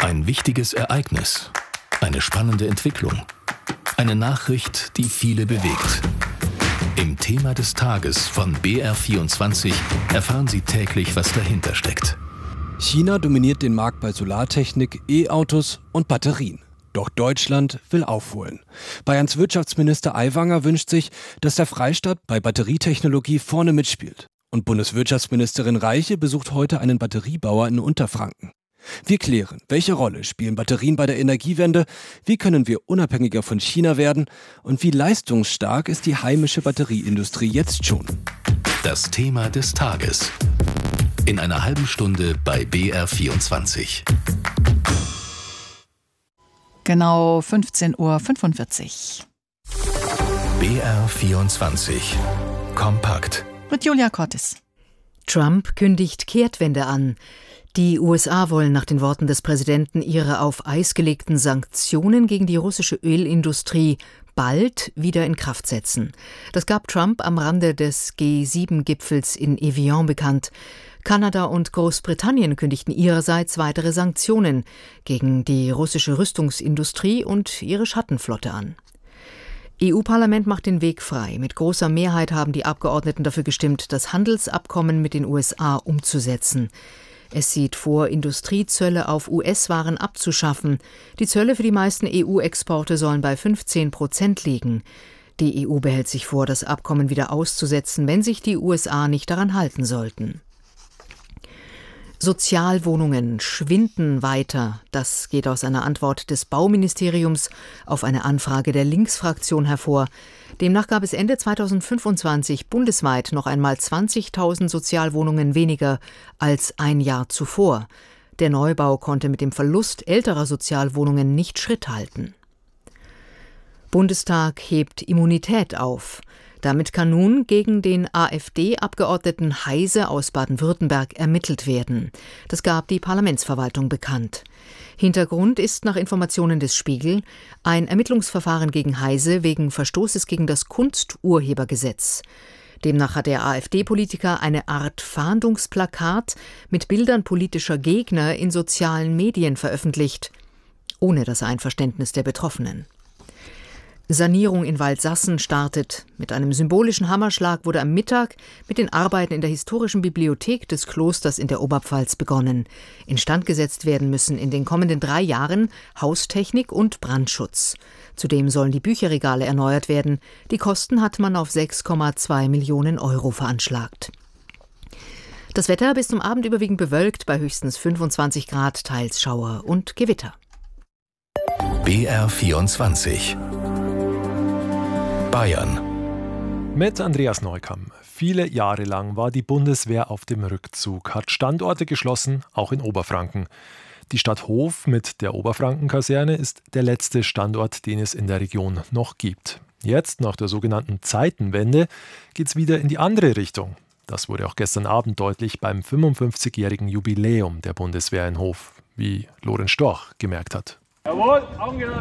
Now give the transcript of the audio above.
Ein wichtiges Ereignis, eine spannende Entwicklung, eine Nachricht, die viele bewegt. Im Thema des Tages von BR24 erfahren Sie täglich, was dahinter steckt. China dominiert den Markt bei Solartechnik, E-Autos und Batterien. Doch Deutschland will aufholen. Bayerns Wirtschaftsminister Aiwanger wünscht sich, dass der Freistaat bei Batterietechnologie vorne mitspielt. Und Bundeswirtschaftsministerin Reiche besucht heute einen Batteriebauer in Unterfranken. Wir klären, welche Rolle spielen Batterien bei der Energiewende, wie können wir unabhängiger von China werden und wie leistungsstark ist die heimische Batterieindustrie jetzt schon. Das Thema des Tages. In einer halben Stunde bei BR24. Genau 15:45 Uhr. BR24. Kompakt. Mit Julia Cortis. Trump kündigt Kehrtwende an. Die USA wollen nach den Worten des Präsidenten ihre auf Eis gelegten Sanktionen gegen die russische Ölindustrie bald wieder in Kraft setzen. Das gab Trump am Rande des G7-Gipfels in Evian bekannt. Kanada und Großbritannien kündigten ihrerseits weitere Sanktionen gegen die russische Rüstungsindustrie und ihre Schattenflotte an. EU-Parlament macht den Weg frei. Mit großer Mehrheit haben die Abgeordneten dafür gestimmt, das Handelsabkommen mit den USA umzusetzen. Es sieht vor, Industriezölle auf US-Waren abzuschaffen. Die Zölle für die meisten EU-Exporte sollen bei 15% liegen. Die EU behält sich vor, das Abkommen wieder auszusetzen, wenn sich die USA nicht daran halten sollten. Sozialwohnungen schwinden weiter. Das geht aus einer Antwort des Bauministeriums auf eine Anfrage der Linksfraktion hervor. Demnach gab es Ende 2025 bundesweit noch einmal 20.000 Sozialwohnungen weniger als ein Jahr zuvor. Der Neubau konnte mit dem Verlust älterer Sozialwohnungen nicht Schritt halten. Bundestag hebt Immunität auf. Damit kann nun gegen den AfD-Abgeordneten Heise aus Baden-Württemberg ermittelt werden. Das gab die Parlamentsverwaltung bekannt. Hintergrund ist nach Informationen des Spiegel ein Ermittlungsverfahren gegen Heise wegen Verstoßes gegen das Kunsturhebergesetz. Demnach hat der AfD-Politiker eine Art Fahndungsplakat mit Bildern politischer Gegner in sozialen Medien veröffentlicht, ohne das Einverständnis der Betroffenen. Sanierung in Waldsassen startet. Mit einem symbolischen Hammerschlag wurde am Mittag mit den Arbeiten in der historischen Bibliothek des Klosters in der Oberpfalz begonnen. Instand gesetzt werden müssen in den kommenden 3 Jahren Haustechnik und Brandschutz. Zudem sollen die Bücherregale erneuert werden. Die Kosten hat man auf 6,2 Millionen Euro veranschlagt. Das Wetter bis zum Abend überwiegend bewölkt, bei höchstens 25 Grad, teils Schauer und Gewitter. BR24 Bayern. Mit Andreas Neukamm. Viele Jahre lang war die Bundeswehr auf dem Rückzug, hat Standorte geschlossen, auch in Oberfranken. Die Stadt Hof mit der Oberfranken-Kaserne ist der letzte Standort, den es in der Region noch gibt. Jetzt, nach der sogenannten Zeitenwende, geht es wieder in die andere Richtung. Das wurde auch gestern Abend deutlich beim 55-jährigen Jubiläum der Bundeswehr in Hof, wie Lorenz Storch gemerkt hat. Jawohl, Augen